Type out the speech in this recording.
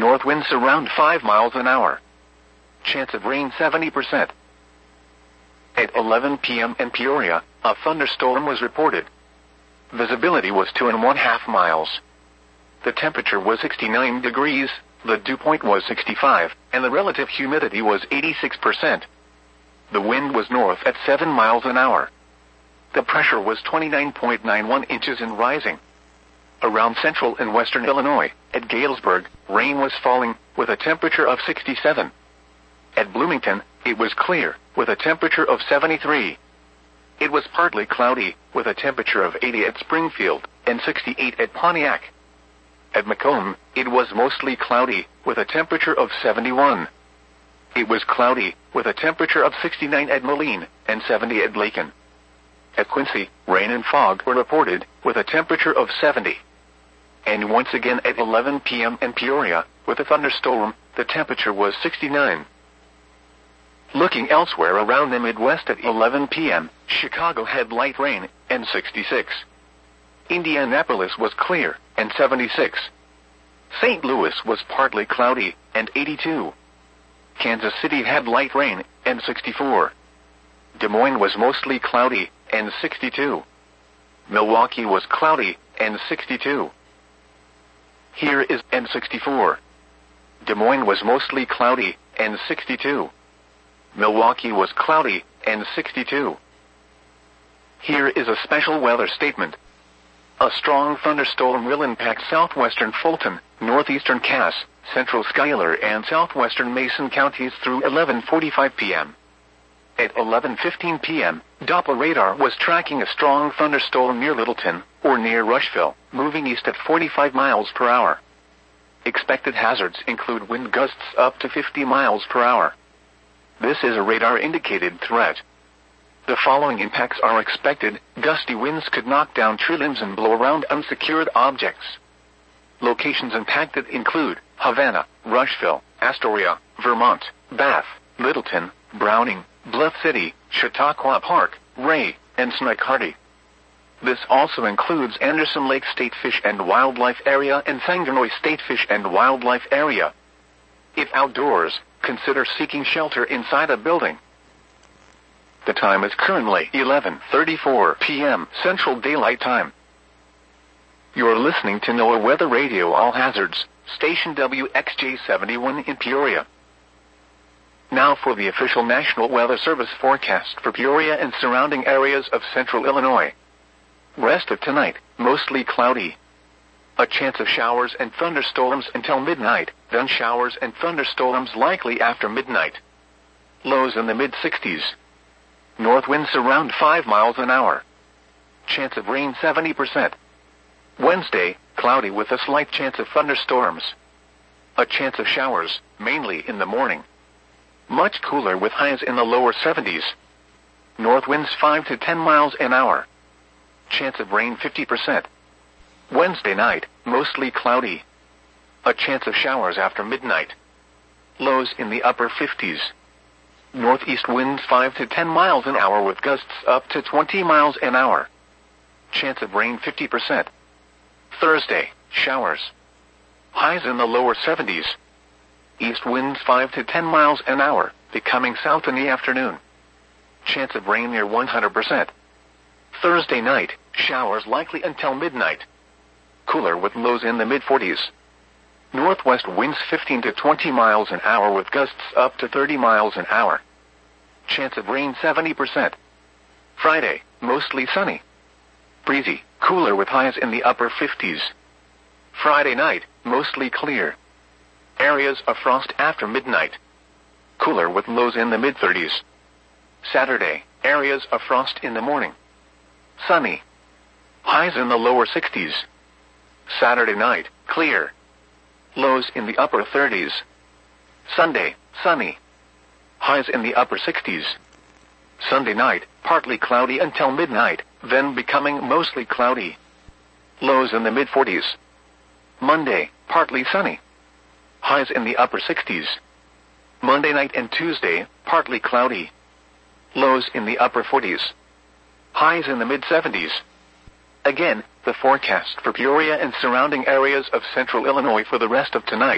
North winds around 5 miles an hour. Chance of rain 70%. At 11 p.m. in Peoria, a thunderstorm was reported. Visibility was 2.5 miles. The temperature was 69 degrees, the dew point was 65, and the relative humidity was 86%. The wind was north at 7 miles an hour. The pressure was 29.91 inches and rising. Around central and western Illinois, at Galesburg, rain was falling, with a temperature of 67. At Bloomington, it was clear, with a temperature of 73. It was partly cloudy, with a temperature of 80 at Springfield, and 68 at Pontiac. At Macomb, it was mostly cloudy, with a temperature of 71. It was cloudy, with a temperature of 69 at Moline, and 70 at Lakin. At Quincy, rain and fog were reported, with a temperature of 70. And once again at 11 p.m. in Peoria, with a thunderstorm, the temperature was 69. Looking elsewhere around the Midwest at 11 p.m., Chicago had light rain, and 66. Indianapolis was clear, and 76. St. Louis was partly cloudy, and 82. Kansas City had light rain, and 64. Des Moines was mostly cloudy, and 62. Milwaukee was cloudy, and 62. Here is and 64. Des Moines was mostly cloudy, and 62. Milwaukee was cloudy, and 62. Here is a special weather statement. A strong thunderstorm will impact southwestern Fulton, northeastern Cass, central Schuyler, and southwestern Mason counties through 11:45 p.m. At 11:15 p.m., Doppler radar was tracking a strong thunderstorm near Littleton, or near Rushville, moving east at 45 miles per hour. Expected hazards include wind gusts up to 50 miles per hour. This is a radar-indicated threat. The following impacts are expected. Gusty winds could knock down tree limbs and blow around unsecured objects. Locations impacted include Havana, Rushville, Astoria, Vermont, Bath, Littleton, Browning, Bluff City, Chautauqua Park, Ray, and Snoqualmie. This also includes Anderson Lake State Fish and Wildlife Area and Sanganoy State Fish and Wildlife Area. If outdoors, consider seeking shelter inside a building. The time is currently 11:34 p.m. Central Daylight Time. You're listening to NOAA Weather Radio All Hazards, station WXJ71 in Peoria. Now for the official National Weather Service forecast for Peoria and surrounding areas of central Illinois. Rest of tonight, mostly cloudy. A chance of showers and thunderstorms until midnight, then showers and thunderstorms likely after midnight. Lows in the mid-60s. North winds around 5 miles an hour. Chance of rain 70%. Wednesday, cloudy with a slight chance of thunderstorms. A chance of showers, mainly in the morning. Much cooler with highs in the lower 70s. North winds 5 to 10 miles an hour. Chance of rain 50%. Wednesday night, mostly cloudy. A chance of showers after midnight. Lows in the upper 50s. Northeast winds 5 to 10 miles an hour with gusts up to 20 miles an hour. Chance of rain 50%. Thursday, showers. Highs in the lower 70s. East winds 5 to 10 miles an hour, becoming south in the afternoon. Chance of rain near 100%. Thursday night, showers likely until midnight. Cooler with lows in the mid-40s. Northwest winds 15 to 20 miles an hour with gusts up to 30 miles an hour. Chance of rain 70%. Friday, mostly sunny. Breezy, cooler with highs in the upper 50s. Friday night, mostly clear. Areas of frost after midnight. Cooler with lows in the mid-30s. Saturday, areas of frost in the morning. Sunny. Highs in the lower 60s. Saturday night, clear. Lows in the upper 30s. Sunday, sunny. Highs in the upper 60s. Sunday night, partly cloudy until midnight, then becoming mostly cloudy. Lows in the mid-40s. Monday, partly sunny. Highs in the upper 60s. Monday night and Tuesday, partly cloudy. Lows in the upper 40s. Highs in the mid-70s. Again, the forecast for Peoria and surrounding areas of central Illinois for the rest of tonight.